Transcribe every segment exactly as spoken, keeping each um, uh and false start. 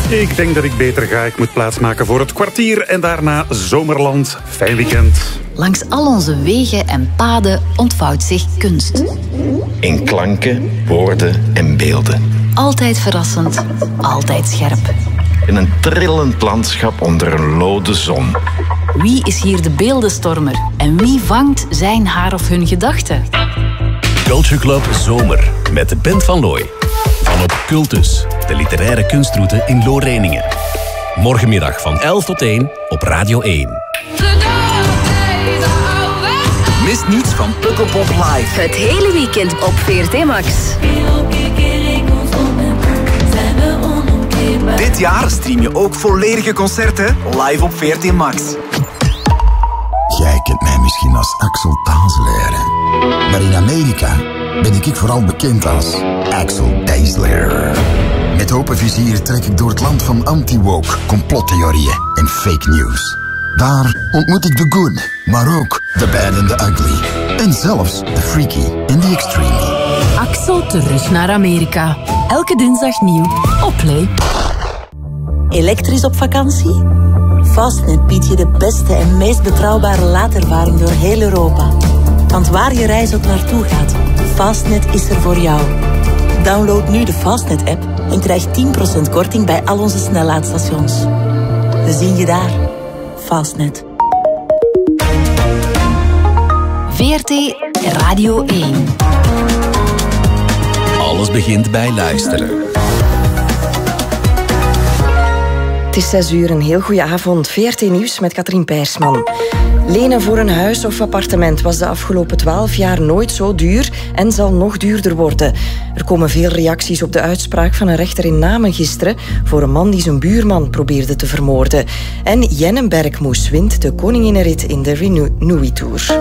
Ik denk dat ik beter ga. Ik moet plaatsmaken voor het kwartier en daarna Zomerland. Fijn weekend. Langs al onze wegen en paden ontvouwt zich kunst. In klanken, woorden en beelden. Altijd verrassend, altijd scherp. In een trillend landschap onder een lode zon. Wie is hier de beeldenstormer? En wie vangt zijn, haar of hun gedachten? Culture Club Zomer met de Band van Looy. Van op Cultus, de literaire kunstrutte in Loorijningen. Morgenmiddag van elf tot één op Radio één. Mis niets van Pukkelpop Live. Het hele weekend op V R T Max. Dit jaar stream je ook volledige concerten live op V R T Max. Jij kent mij misschien als Axel Tazelaar. Maar in Amerika ben ik vooral bekend als Axel Tazelaar. Met open vizier trek ik door het land van anti-woke, complottheorieën en fake news. Daar ontmoet ik de good, maar ook de bad and the ugly. En zelfs de freaky en de extreme. Axel terug naar Amerika. Elke dinsdag nieuw op Play. Elektrisch op vakantie? Fastnet biedt je de beste en meest betrouwbare laadervaring door heel Europa. Want waar je reis ook naartoe gaat, Fastnet is er voor jou. Download nu de Fastnet-app en krijg tien procent korting bij al onze snellaadstations. We zien je daar. Fastnet. V R T Radio één. Alles begint bij luisteren. Het is zes uur, een heel goede avond. V R T Nieuws met Katrien Peirsman. Lenen voor een huis of appartement was de afgelopen twaalf jaar nooit zo duur en zal nog duurder worden. Er komen veel reacties op de uitspraak van een rechter in Namen gisteren voor een man die zijn buurman probeerde te vermoorden. En Jenne Bergmoes wint de koninginnenrit in de Renewy Tour.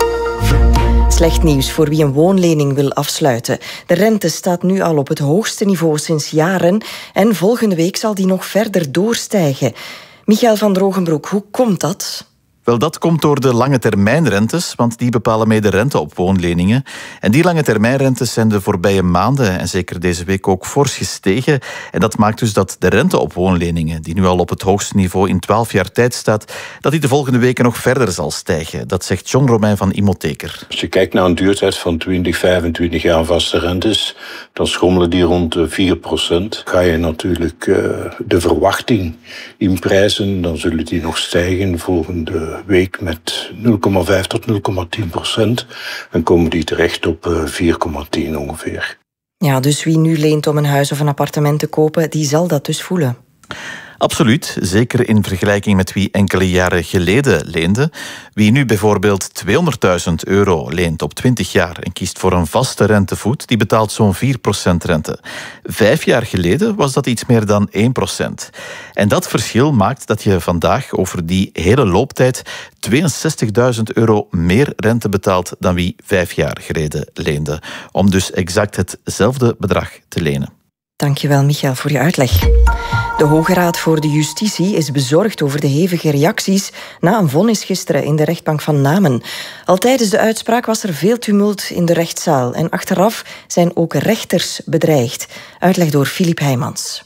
Slecht nieuws voor wie een woonlening wil afsluiten. De rente staat nu al op het hoogste niveau sinds jaren en volgende week zal die nog verder doorstijgen. Michael van Drogenbroek, hoe komt dat? Wel, dat komt door de lange termijnrentes, want die bepalen mee de rente op woonleningen. En die lange termijnrentes zijn de voorbije maanden en zeker deze week ook fors gestegen. En dat maakt dus dat de rente op woonleningen, die nu al op het hoogste niveau in twaalf jaar tijd staat, dat die de volgende weken nog verder zal stijgen. Dat zegt John Romein van Imotheker. Als je kijkt naar een duurtijd van twintig, vijfentwintig jaar vaste rentes, dan schommelen die rond de vier procent. Ga je natuurlijk uh, de verwachting inprijzen, dan zullen die nog stijgen volgende week met nul komma vijf tot nul komma tien procent. En komen die terecht op vier komma tien ongeveer. Ja, dus wie nu leent om een huis of een appartement te kopen, die zal dat dus voelen. Absoluut, zeker in vergelijking met wie enkele jaren geleden leende. Wie nu bijvoorbeeld tweehonderdduizend euro leent op twintig jaar en kiest voor een vaste rentevoet, die betaalt zo'n vier procent rente. Vijf jaar geleden was dat iets meer dan één procent. En dat verschil maakt dat je vandaag over die hele looptijd tweeënzestigduizend euro meer rente betaalt dan wie vijf jaar geleden leende. Om dus exact hetzelfde bedrag te lenen. Dankjewel, Michael, voor je uitleg. De Hoge Raad voor de Justitie is bezorgd over de hevige reacties na een vonnis gisteren in de rechtbank van Namen. Al tijdens de uitspraak was er veel tumult in de rechtszaal en achteraf zijn ook rechters bedreigd. Uitleg door Filip Heijmans.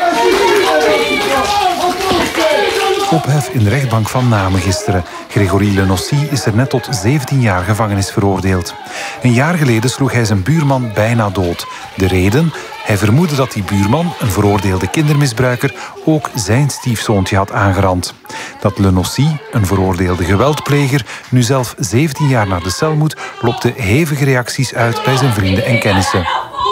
Ophef in de rechtbank van Namen gisteren. Gregory Lenocy is er net tot zeventien jaar gevangenis veroordeeld. Een jaar geleden sloeg hij zijn buurman bijna dood. De reden? Hij vermoedde dat die buurman, een veroordeelde kindermisbruiker, ook zijn stiefzoontje had aangerand. Dat Lenocy, een veroordeelde geweldpleger, nu zelf zeventien jaar naar de cel moet, lokte hevige reacties uit bij zijn vrienden en kennissen.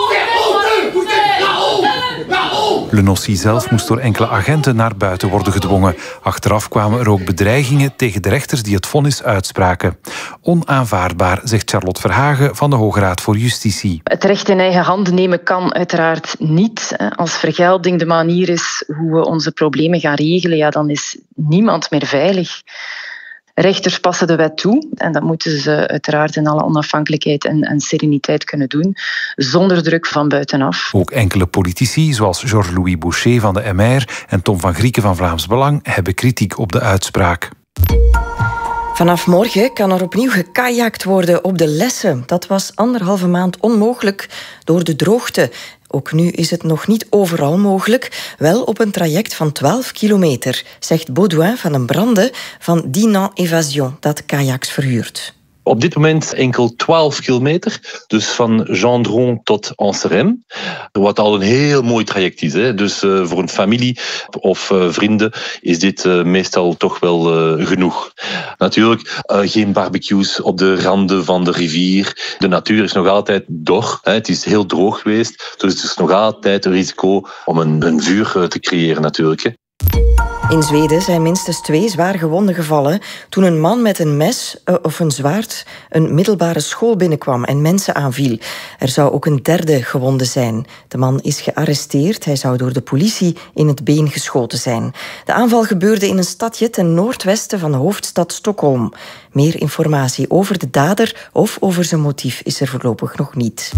Lenocy zelf moest door enkele agenten naar buiten worden gedwongen. Achteraf kwamen er ook bedreigingen tegen de rechters die het vonnis uitspraken. Onaanvaardbaar, zegt Charlotte Verhagen van de Hoge Raad voor Justitie. Het recht in eigen handen nemen kan uiteraard niet. Als vergelding de manier is hoe we onze problemen gaan regelen, ja, dan is niemand meer veilig. Rechters passen de wet toe en dat moeten ze uiteraard in alle onafhankelijkheid en, en sereniteit kunnen doen, zonder druk van buitenaf. Ook enkele politici, zoals Georges-Louis Boucher van de M R en Tom van Grieken van Vlaams Belang, hebben kritiek op de uitspraak. Vanaf morgen kan er opnieuw gekajakt worden op de Lesse. Dat was anderhalve maand onmogelijk door de droogte. Ook nu is het nog niet overal mogelijk, wel op een traject van twaalf kilometer, zegt Baudouin van den Brande van Dinan Evasion, dat kajaks verhuurt. Op dit moment enkel twaalf kilometer, dus van Gendron tot Anserem. Wat al een heel mooi traject is. Hè. Dus uh, voor een familie of uh, vrienden is dit uh, meestal toch wel uh, genoeg. Natuurlijk uh, geen barbecues op de randen van de rivier. De natuur is nog altijd dor. Hè. Het is heel droog geweest. Dus het is nog altijd een risico om een, een vuur uh, te creëren natuurlijk. Hè. In Zweden zijn minstens twee zwaar gewonden gevallen toen een man met een mes uh, of een zwaard een middelbare school binnenkwam en mensen aanviel. Er zou ook een derde gewonde zijn. De man is gearresteerd. Hij zou door de politie in het been geschoten zijn. De aanval gebeurde in een stadje ten noordwesten van de hoofdstad Stockholm. Meer informatie over de dader of over zijn motief is er voorlopig nog niet.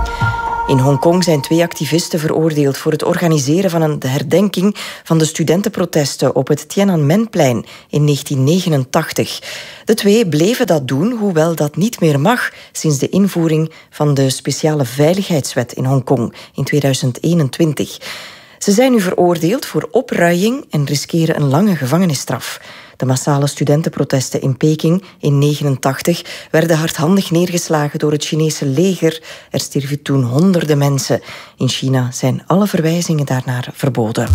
In Hongkong zijn twee activisten veroordeeld voor het organiseren van een herdenking van de studentenprotesten op het Tiananmenplein in negentien negenentachtig. De twee bleven dat doen, hoewel dat niet meer mag sinds de invoering van de speciale veiligheidswet in Hongkong in tweeduizend eenentwintig. Ze zijn nu veroordeeld voor opruiing en riskeren een lange gevangenisstraf. De massale studentenprotesten in Peking in negentien negenentachtig werden hardhandig neergeslagen door het Chinese leger. Er stierven toen honderden mensen. In China zijn alle verwijzingen daarnaar verboden.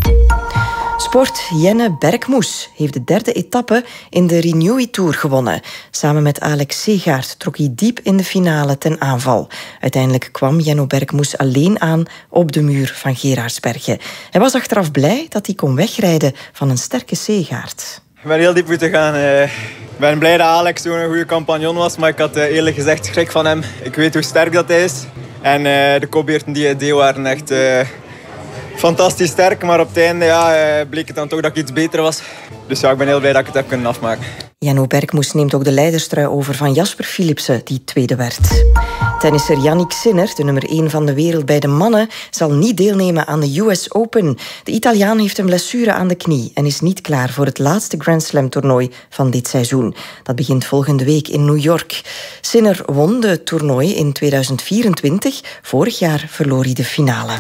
Sport. Jenne Bergmoes heeft de derde etappe in de Renewy Tour gewonnen. Samen met Alex Segaert trok hij diep in de finale ten aanval. Uiteindelijk kwam Jenno Bergmoes alleen aan op de muur van Geraardsbergen. Hij was achteraf blij dat hij kon wegrijden van een sterke Segaert. Ik ben heel diep moeten gaan. Ik ben blij dat Alex toen een goede compagnon was, maar ik had eerlijk gezegd schrik van hem. Ik weet hoe sterk dat hij is. En de kopbeurten die hij deed waren echt uh, fantastisch sterk. Maar op het einde ja, bleek het dan toch dat ik iets beter was. Dus ja, ik ben heel blij dat ik het heb kunnen afmaken. Jenno Bergmoes neemt ook de leiderstrui over van Jasper Philipsen, die tweede werd. Tennisser Yannick Sinner, de nummer één van de wereld bij de mannen, zal niet deelnemen aan de U S Open. De Italiaan heeft een blessure aan de knie en is niet klaar voor het laatste Grand Slam-toernooi van dit seizoen. Dat begint volgende week in New York. Sinner won de toernooi in tweeduizend vierentwintig. Vorig jaar verloor hij de finale.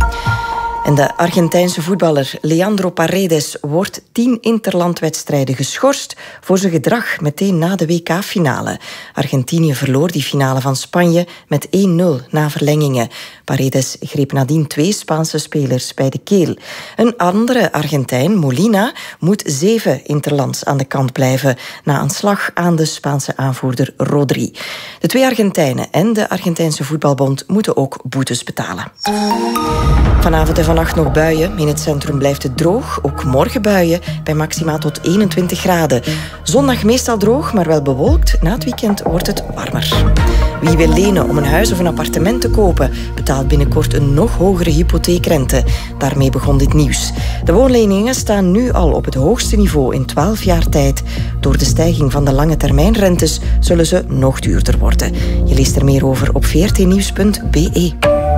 En de Argentijnse voetballer Leandro Paredes wordt tien interlandwedstrijden geschorst voor zijn gedrag meteen na de W K-finale. Argentinië verloor die finale van Spanje met één nul na verlengingen. Paredes greep nadien twee Spaanse spelers bij de keel. Een andere Argentijn, Molina, moet zeven interlands aan de kant blijven na een slag aan de Spaanse aanvoerder Rodri. De twee Argentijnen en de Argentijnse voetbalbond moeten ook boetes betalen. Vanavond en vannacht nog buien. In het centrum blijft het droog. Ook morgen buien bij maxima tot eenentwintig graden. Zondag meestal droog, maar wel bewolkt. Na het weekend wordt het warmer. Wie wil lenen om een huis of een appartement te kopen, betaalt binnenkort een nog hogere hypotheekrente. Daarmee begon dit nieuws. De woonleningen staan nu al op het hoogste niveau in twaalf jaar tijd. Door de stijging van de lange termijnrentes zullen ze nog duurder worden. Je leest er meer over op v r t nieuws punt b e.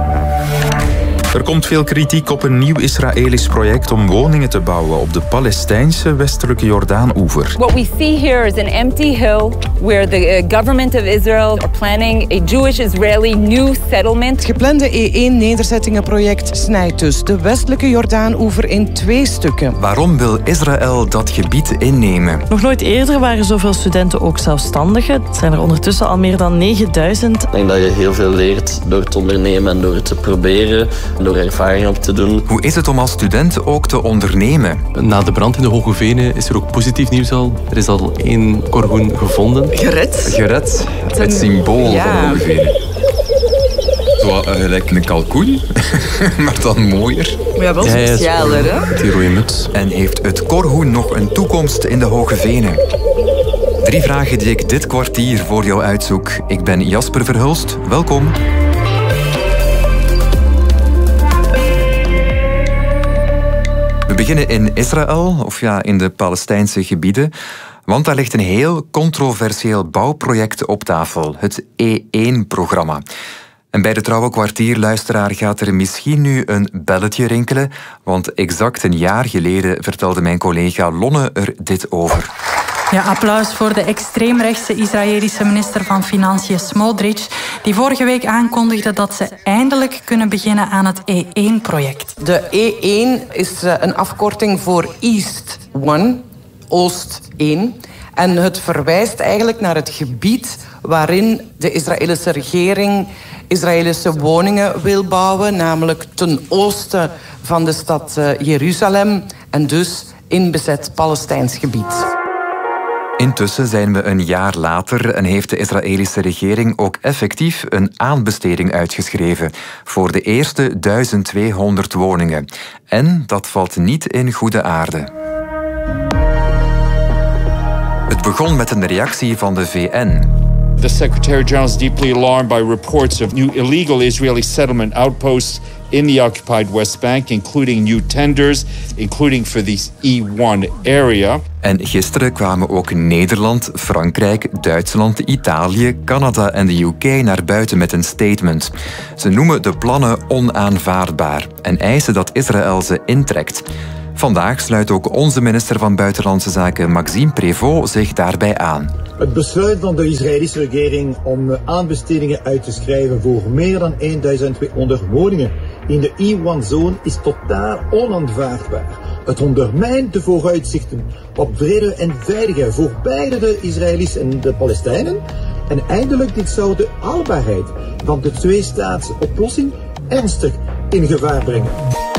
Er komt veel kritiek op een nieuw Israëlisch project om woningen te bouwen op de Palestijnse westelijke Jordaan-oever. What we see here is an empty hill where the government of Israel are planning a Jewish-Israeli new settlement. Het geplande E één-nederzettingenproject snijdt dus de westelijke Jordaan-oever in twee stukken. Waarom wil Israël dat gebied innemen? Nog nooit eerder waren zoveel studenten ook zelfstandigen. Het zijn er ondertussen al meer dan negenduizend. Ik denk dat je heel veel leert door te ondernemen en door het te proberen. Door ervaring op te doen. Hoe is het om als student ook te ondernemen? Na de brand in de Hoge Venen is er ook positief nieuws al. Er is al één korgoen gevonden. Gered? Gered. Het, het symbool ja. van de Hoge Venen. Zo uh, gelijk een kalkoen, maar dan mooier. Maar ja, wel specialer, hè? Met die rode muts. En heeft het korgoen nog een toekomst in de Hoge Venen? Drie vragen die ik dit kwartier voor jou uitzoek. Ik ben Jasper Verhulst. Welkom. We beginnen in Israël, of ja, in de Palestijnse gebieden. Want daar ligt een heel controversieel bouwproject op tafel. Het E één-programma. En bij de Trouwe Kwartierluisteraar gaat er misschien nu een belletje rinkelen. Want exact een jaar geleden vertelde mijn collega Lonne er dit over. Ja, applaus voor de extreemrechtse Israëlische minister van Financiën Smotrich, die vorige week aankondigde dat ze eindelijk kunnen beginnen aan het E één project. De E één is een afkorting voor East One, Oost één. En het verwijst eigenlijk naar het gebied waarin de Israëlische regering Israëlische woningen wil bouwen, namelijk ten oosten van de stad Jeruzalem en dus in bezet Palestijns gebied. Intussen zijn we een jaar later en heeft de Israëlische regering ook effectief een aanbesteding uitgeschreven voor de eerste duizend tweehonderd woningen. En dat valt niet in goede aarde. Het begon met een reactie van de V N. The Secretary-General is deeply alarmed by reports of new illegal Israeli settlement outposts in the occupied West Bank, including new tenders, including for this E één area. En gisteren kwamen ook Nederland, Frankrijk, Duitsland, Italië, Canada en de U K naar buiten met een statement. Ze noemen de plannen onaanvaardbaar en eisen dat Israël ze intrekt. Vandaag sluit ook onze minister van Buitenlandse Zaken Maxime Prévost zich daarbij aan. Het besluit van de Israëlische regering om aanbestedingen uit te schrijven voor meer dan duizend tweehonderd woningen in de E één-zone is totaal onaanvaardbaar. Het ondermijnt de vooruitzichten op vrede en veiligheid voor beide de Israëli's en de Palestijnen. En eindelijk dit zou de haalbaarheid van de twee-staatsoplossing ernstig in gevaar brengen.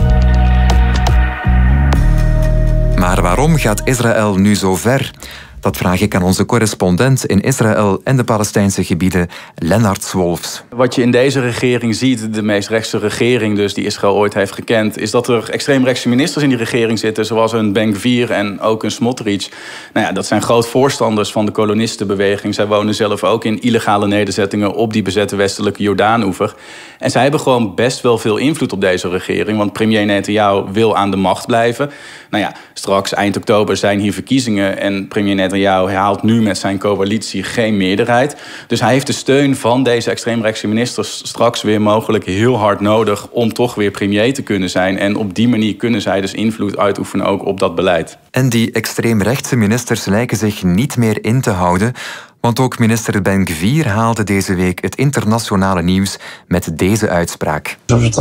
Maar waarom gaat Israël nu zo ver? Dat vraag ik aan onze correspondent in Israël en de Palestijnse gebieden, Lennart Swolfs. Wat je in deze regering ziet, de meest rechtse regering dus die Israël ooit heeft gekend, is dat er extreemrechtse ministers in die regering zitten, zoals een Ben-Gvir en ook een Smotrich. Nou ja, dat zijn groot voorstanders van de kolonistenbeweging. Zij wonen zelf ook in illegale nederzettingen op die bezette westelijke Jordaanoever. En zij hebben gewoon best wel veel invloed op deze regering, want premier Netanyahu wil aan de macht blijven. Nou ja, straks eind oktober zijn hier verkiezingen en premier Netanyahu haalt nu met zijn coalitie geen meerderheid. Dus hij heeft de steun van deze extreemrechtse ministers straks weer mogelijk heel hard nodig om toch weer premier te kunnen zijn. En op die manier kunnen zij dus invloed uitoefenen ook op dat beleid. En die extreemrechtse ministers lijken zich niet meer in te houden. Want ook minister Ben-Gvir haalde deze week het internationale nieuws met deze uitspraak.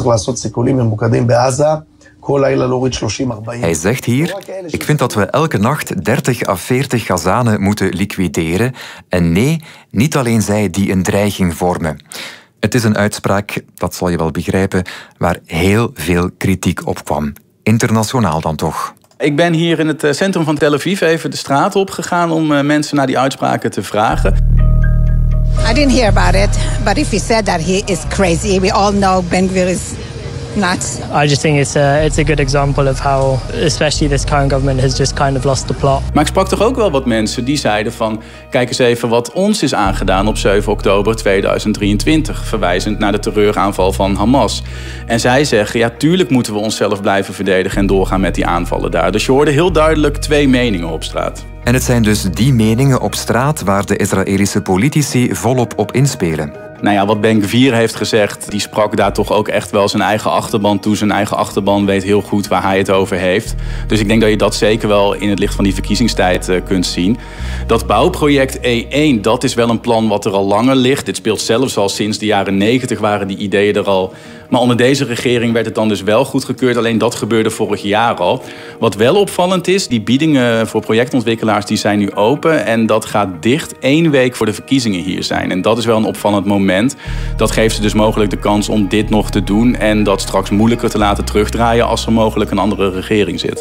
Hij zegt hier: ik vind dat we elke nacht dertig à veertig Gazanen moeten liquideren. En nee, niet alleen zij die een dreiging vormen. Het is een uitspraak, dat zal je wel begrijpen, waar heel veel kritiek op kwam. Internationaal dan toch. Ik ben hier in het centrum van Tel Aviv even de straat opgegaan om mensen naar die uitspraken te vragen. I didn't hear about it, but if he said that, he is crazy. We all know Ben-Gvir is nuts. I just think it's a, it's a good example of how, especially this current government, has just kind of lost the plot. Maar ik sprak toch ook wel wat mensen die zeiden van, kijk eens even wat ons is aangedaan op zeven oktober tweeduizend drieëntwintig, verwijzend naar de terreuraanval van Hamas. En zij zeggen, ja, tuurlijk moeten we onszelf blijven verdedigen en doorgaan met die aanvallen daar. Dus je hoorde heel duidelijk twee meningen op straat. En het zijn dus die meningen op straat waar de Israëlische politici volop op inspelen. Nou ja, wat Ben-Gvir heeft gezegd, die sprak daar toch ook echt wel zijn eigen achterban toe. Zijn eigen achterban weet heel goed waar hij het over heeft. Dus ik denk dat je dat zeker wel in het licht van die verkiezingstijd uh, kunt zien. Dat bouwproject E één, dat is wel een plan wat er al langer ligt. Dit speelt zelfs al sinds de jaren negentig, waren die ideeën er al. Maar onder deze regering werd het dan dus wel goedgekeurd. Alleen dat gebeurde vorig jaar al. Wat wel opvallend is, die biedingen voor projectontwikkelaars die zijn nu open. En dat gaat dicht één week voor de verkiezingen hier zijn. En dat is wel een opvallend moment. Dat geeft ze dus mogelijk de kans om dit nog te doen. En dat straks moeilijker te laten terugdraaien als er mogelijk een andere regering zit.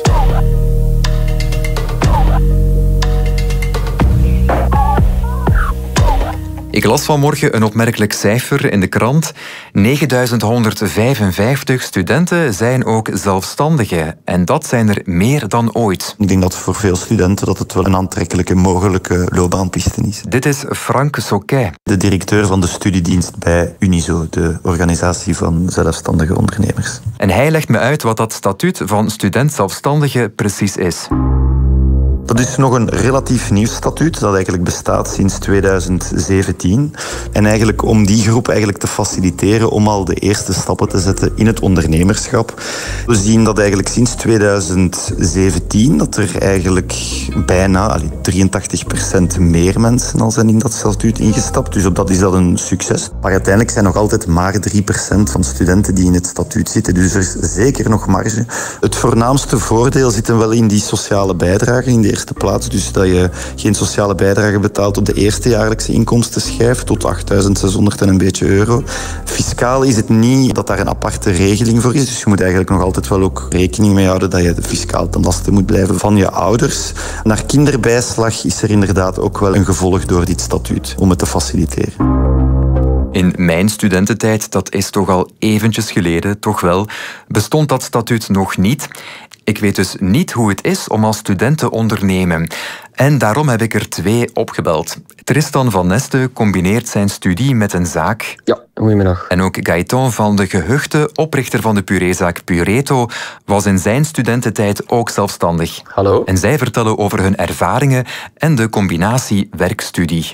Ik las vanmorgen een opmerkelijk cijfer in de krant. negenduizend honderdvijfenvijftig studenten zijn ook zelfstandigen. En dat zijn er meer dan ooit. Ik denk dat voor veel studenten dat het wel een aantrekkelijke mogelijke loopbaanpiste is. Dit is Frank Soquet, de directeur van de studiedienst bij Unizo, de organisatie van zelfstandige ondernemers. En hij legt me uit wat dat statuut van student zelfstandige precies is. Dat is nog een relatief nieuw statuut dat eigenlijk bestaat sinds tweeduizend zeventien. En eigenlijk om die groep eigenlijk te faciliteren om al de eerste stappen te zetten in het ondernemerschap. We zien dat eigenlijk sinds tweeduizend zeventien dat er eigenlijk bijna allee, drieëntachtig procent meer mensen al zijn in dat statuut ingestapt. Dus op dat is dat een succes. Maar uiteindelijk zijn nog altijd maar drie procent van studenten die in het statuut zitten. Dus er is zeker nog marge. Het voornaamste voordeel zit hem wel in die sociale bijdrage in de eerste plaats. Dus dat je geen sociale bijdrage betaalt op de eerste jaarlijkse inkomstenschijf tot achtduizend zeshonderd en een beetje euro. Fiscaal is het niet dat daar een aparte regeling voor is. Dus je moet eigenlijk nog altijd wel ook rekening mee houden dat je fiscaal ten laste moet blijven van je ouders. Naar kinderbijslag is er inderdaad ook wel een gevolg door dit statuut om het te faciliteren. In mijn studententijd, dat is toch al eventjes geleden, toch wel, bestond dat statuut nog niet. Ik weet dus niet hoe het is om als student te ondernemen. En daarom heb ik er twee opgebeld. Tristan van Neste combineert zijn studie met een zaak. Ja, goedemiddag. En ook Gaëtan van de Gehuchte, oprichter van de pureezaak Pureto, was in zijn studententijd ook zelfstandig. Hallo. En zij vertellen over hun ervaringen en de combinatie werk-studie.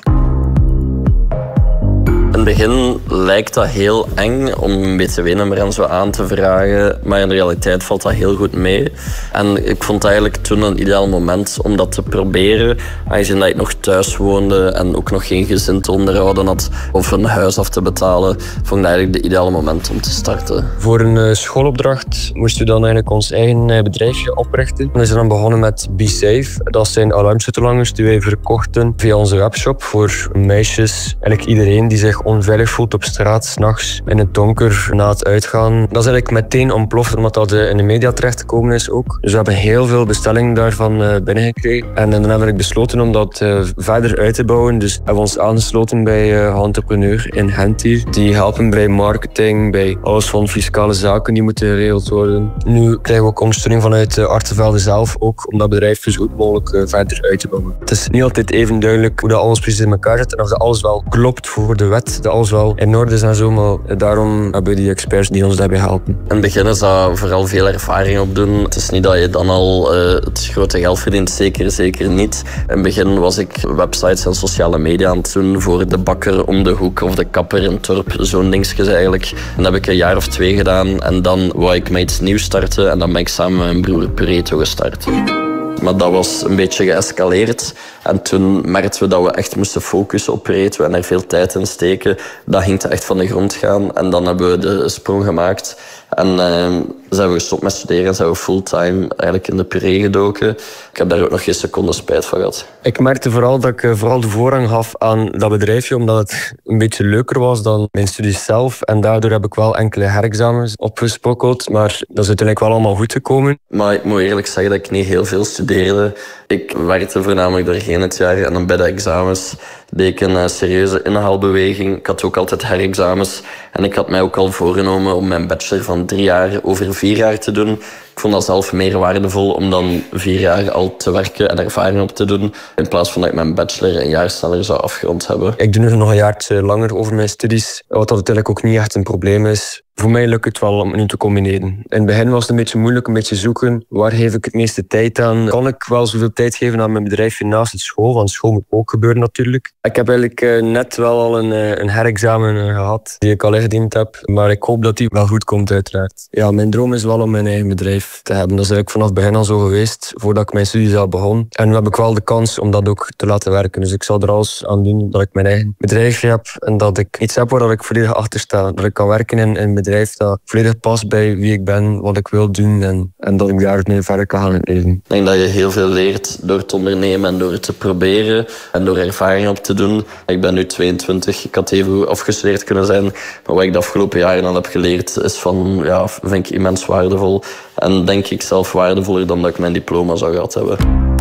In het begin lijkt dat heel eng om een B T W-nummer en zo aan te vragen, maar in de realiteit valt dat heel goed mee. En ik vond het eigenlijk toen een ideaal moment om dat te proberen, aangezien dat ik nog thuis woonde en ook nog geen gezin te onderhouden had of een huis af te betalen, vond ik eigenlijk het ideale moment om te starten. Voor een schoolopdracht moesten we dan eigenlijk ons eigen bedrijfje oprichten. We zijn dan begonnen met BeSafe. Dat zijn alarmsleutelhangers die wij verkochten via onze webshop voor meisjes, eigenlijk iedereen die zich onveilig voelt op straat, 's nachts in het donker, na het uitgaan. Dat is eigenlijk meteen ontploft, omdat dat in de media terechtgekomen is ook. Dus we hebben heel veel bestellingen daarvan binnengekregen. En dan hebben we besloten om dat verder uit te bouwen. Dus hebben we ons aangesloten bij Entrepreneur in Gent hier. Die helpen bij marketing, bij alles van fiscale zaken die moeten geregeld worden. Nu krijgen we ook ondersteuning vanuit Artevelde zelf ook, om dat bedrijf zo goed mogelijk verder uit te bouwen. Het is niet altijd even duidelijk hoe dat alles precies in elkaar zit en of dat alles wel klopt voor de wet. Dat alles wel in orde is en zo, maar daarom hebben we die experts die ons daarbij helpen. In het begin is dat vooral veel ervaring opdoen. Het is niet dat je dan al uh, het grote geld verdient, zeker, zeker niet. In het begin was ik websites en sociale media aan het doen voor de bakker om de hoek of de kapper in het dorp, zo'n dingetjes eigenlijk. En dat heb ik een jaar of twee gedaan en dan wou ik met iets nieuws starten en dan ben ik samen met mijn broer Pureto gestart. Maar dat was een beetje geëscaleerd. En toen merkten we dat we echt moesten focussen op Pureto en er veel tijd in steken. Dat ging echt van de grond gaan. En dan hebben we de sprong gemaakt. En uh, zijn we gestopt met studeren en zijn we fulltime eigenlijk in de puree gedoken. Ik heb daar ook nog geen seconde spijt van gehad. Ik merkte vooral dat ik vooral de voorrang gaf aan dat bedrijfje, omdat het een beetje leuker was dan mijn studies zelf. En daardoor heb ik wel enkele herexamens opgesprokkeld, maar dat is uiteindelijk wel allemaal goed gekomen. Maar ik moet eerlijk zeggen dat ik niet heel veel studeerde. Ik werkte voornamelijk doorheen het jaar en dan bij de examens deed ik een serieuze inhaalbeweging. Ik had ook altijd herexamens en ik had mij ook al voorgenomen om mijn bachelor van drie jaar over vier jaar te doen. Ik vond dat zelf meer waardevol om dan vier jaar al te werken en ervaring op te doen, in plaats van dat ik mijn bachelor een jaar sneller zou afgerond hebben. Ik doe nu nog een jaartje langer over mijn studies, wat dat uiteindelijk ook niet echt een probleem is. Voor mij lukt het wel om het nu te combineren. In het begin was het een beetje moeilijk, een beetje zoeken. Waar geef ik het meeste tijd aan? Kan ik wel zoveel tijd geven aan mijn bedrijfje naast het school? Want school moet ook gebeuren natuurlijk. Ik heb eigenlijk net wel al een, een herexamen gehad die ik al ingediend heb. Maar ik hoop dat die wel goed komt uiteraard. Ja, mijn droom is wel om mijn eigen bedrijf te hebben. Dat is eigenlijk vanaf het begin al zo geweest, voordat ik mijn studies al begon. En nu heb ik wel de kans om dat ook te laten werken. Dus ik zal er alles aan doen dat ik mijn eigen bedrijfje heb. En dat ik iets heb waar ik volledig achter sta. Dat ik kan werken in een bedrijf dat volledig past bij wie ik ben, wat ik wil doen en, en dat ik daarmee verder kan gaan in het leven. Ik denk dat je heel veel leert door te ondernemen en door het te proberen en door ervaring op te doen. Ik ben nu tweeëntwintig, ik had even goed afgestudeerd kunnen zijn, maar wat ik de afgelopen jaren al heb geleerd is van, ja, vind ik immens waardevol en denk ik zelf waardevoller dan dat ik mijn diploma zou gehad hebben.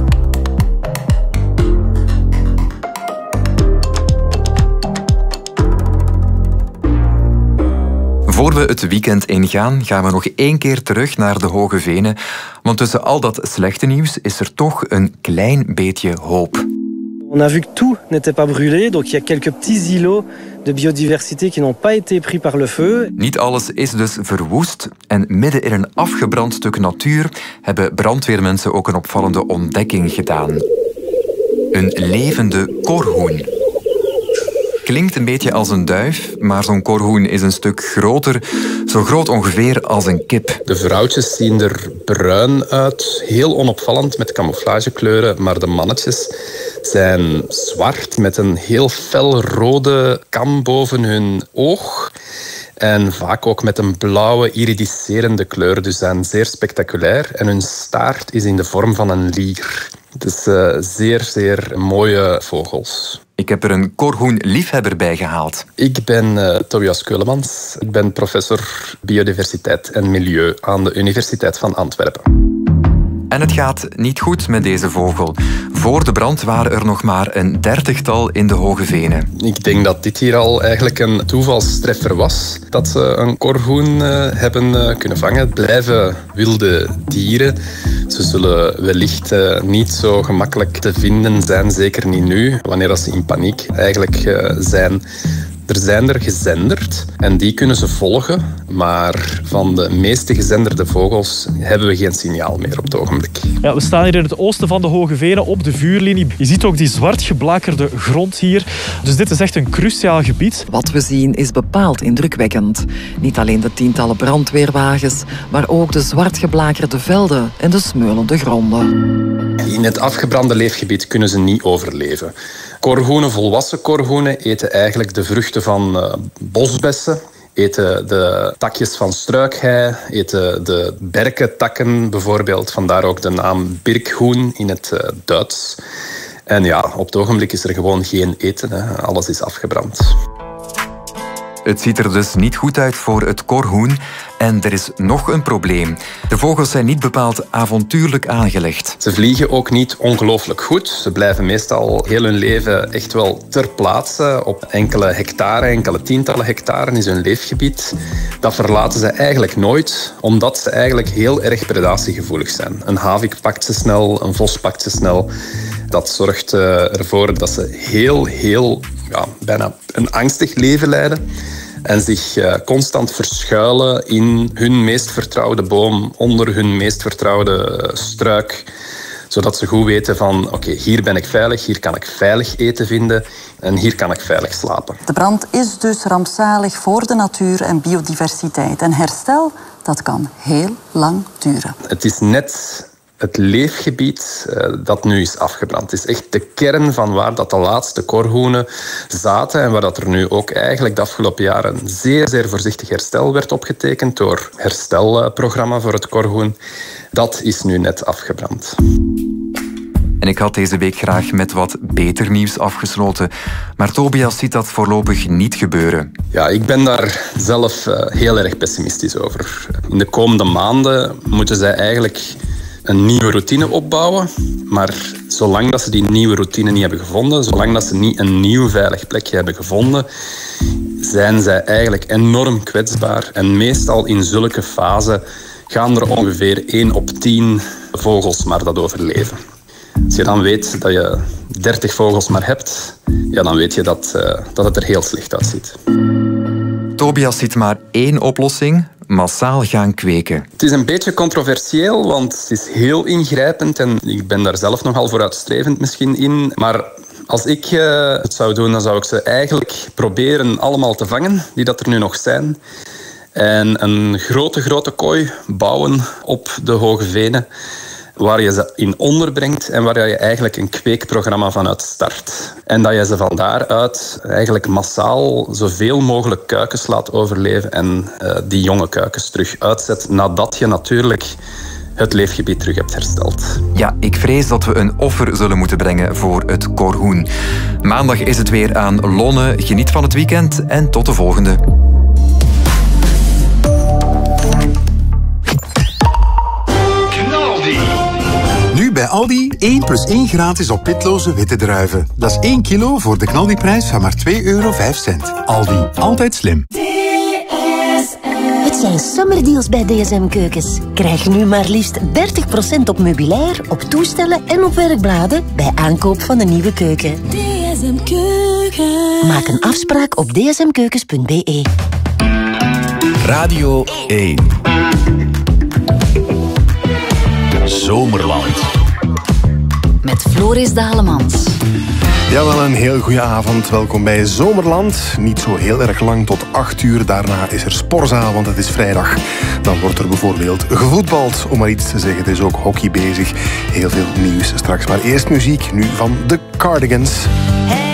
Voor we het weekend ingaan, gaan we nog één keer terug naar de Hoge Venen. Want tussen al dat slechte nieuws is er toch een klein beetje hoop. On a vu que tout n'était pas brûlé, donc il y a quelques petits îlots de biodiversité qui n'ont pas été pris par le feu. Niet alles is dus verwoest en midden in een afgebrand stuk natuur hebben brandweermensen ook een opvallende ontdekking gedaan. Een levende korhoen. Klinkt een beetje als een duif, maar zo'n korhoen is een stuk groter, zo groot ongeveer als een kip. De vrouwtjes zien er bruin uit, heel onopvallend met camouflagekleuren, maar de mannetjes zijn zwart met een heel fel rode kam boven hun oog. En vaak ook met een blauwe, iridiserende kleur. Dus zijn zeer spectaculair. En hun staart is in de vorm van een lier. Dus uh, zeer, zeer mooie vogels. Ik heb er een korhoenliefhebber bij gehaald. Ik ben uh, Tobias Keulemans. Ik ben professor biodiversiteit en milieu aan de Universiteit van Antwerpen. En het gaat niet goed met deze vogel. Voor de brand waren er nog maar een dertigtal in de Hoge Venen. Ik denk dat dit hier al eigenlijk een toevalstreffer was. Dat ze een korhoen uh, hebben uh, kunnen vangen. Het blijven wilde dieren. Ze zullen wellicht uh, niet zo gemakkelijk te vinden zijn, zeker niet nu, wanneer ze in paniek eigenlijk uh, zijn. Er zijn er gezenderd en die kunnen ze volgen, maar van de meeste gezenderde vogels hebben we geen signaal meer op het ogenblik. Ja, we staan hier in het oosten van de Hoge Venen op de vuurlinie. Je ziet ook die zwart geblakerde grond hier. Dus dit is echt een cruciaal gebied. Wat we zien is bepaald indrukwekkend. Niet alleen de tientallen brandweerwagens, maar ook de zwart geblakerde velden en de smeulende gronden. In het afgebrande leefgebied kunnen ze niet overleven. Korhoenen, volwassen korhoenen, eten eigenlijk de vruchten van uh, bosbessen, eten de takjes van struikhei, eten de berkentakken bijvoorbeeld. Vandaar ook de naam birkhoen in het uh, Duits. En ja, op het ogenblik is er gewoon geen eten. Hè. Alles is afgebrand. Het ziet er dus niet goed uit voor het korhoen. En er is nog een probleem. De vogels zijn niet bepaald avontuurlijk aangelegd. Ze vliegen ook niet ongelooflijk goed. Ze blijven meestal heel hun leven echt wel ter plaatse. Op enkele hectare, enkele tientallen hectare is hun leefgebied. Dat verlaten ze eigenlijk nooit, omdat ze eigenlijk heel erg predatiegevoelig zijn. Een havik pakt ze snel, een vos pakt ze snel. Dat zorgt ervoor dat ze heel, heel, ja, bijna een angstig leven leiden. En zich uh, constant verschuilen in hun meest vertrouwde boom, onder hun meest vertrouwde struik. Zodat ze goed weten van, oké, okay, hier ben ik veilig, hier kan ik veilig eten vinden en hier kan ik veilig slapen. De brand is dus rampzalig voor de natuur en biodiversiteit. En herstel, dat kan heel lang duren. Het is net het leefgebied uh, dat nu is afgebrand. Het is echt de kern van waar dat de laatste korhoenen zaten en waar dat er nu ook eigenlijk de afgelopen jaren zeer, zeer voorzichtig herstel werd opgetekend door het herstelprogramma voor het korhoen. Dat is nu net afgebrand. En ik had deze week graag met wat beter nieuws afgesloten. Maar Tobias ziet dat voorlopig niet gebeuren. Ja, ik ben daar zelf uh, heel erg pessimistisch over. In de komende maanden moeten zij eigenlijk een nieuwe routine opbouwen. Maar zolang dat ze die nieuwe routine niet hebben gevonden, zolang dat ze niet een nieuw veilig plekje hebben gevonden, zijn zij eigenlijk enorm kwetsbaar. En meestal in zulke fasen gaan er ongeveer één op tien vogels maar dat overleven. Als je dan weet dat je dertig vogels maar hebt, ja, dan weet je dat, uh, dat het er heel slecht uitziet. Tobias ziet maar één oplossing: massaal gaan kweken. Het is een beetje controversieel, want het is heel ingrijpend en ik ben daar zelf nogal vooruitstrevend misschien in. Maar als ik uh, het zou doen, dan zou ik ze eigenlijk proberen allemaal te vangen, die dat er nu nog zijn. En een grote, grote kooi bouwen op de Hoge Venen, waar je ze in onderbrengt en waar je eigenlijk een kweekprogramma vanuit start. En dat je ze van daaruit eigenlijk massaal zoveel mogelijk kuikens laat overleven en uh, die jonge kuikens terug uitzet nadat je natuurlijk het leefgebied terug hebt hersteld. Ja, ik vrees dat we een offer zullen moeten brengen voor het korhoen. Maandag is het weer aan Lonne. Geniet van het weekend en tot de volgende. Nu bij Aldi één plus één gratis op pitloze witte druiven. Dat is één kilo voor de knaldiprijs van maar twee euro vijf cent. Aldi, altijd slim. D S M. Het zijn summerdeals bij D S M Keukens. Krijg nu maar liefst dertig procent op meubilair, op toestellen en op werkbladen bij aankoop van een nieuwe keuken. D S M Keukens. Maak een afspraak op d s m keukens punt b e. Radio één. Zomerland. Met Floris Dalemans. Jawel, een heel goede avond. Welkom bij Zomerland. Niet zo heel erg lang, tot acht uur. Daarna is er Sporza, want het is vrijdag. Dan wordt er bijvoorbeeld gevoetbald, om maar iets te zeggen. Er is ook hockey bezig. Heel veel nieuws straks. Maar eerst muziek, nu van The Cardigans. Hey.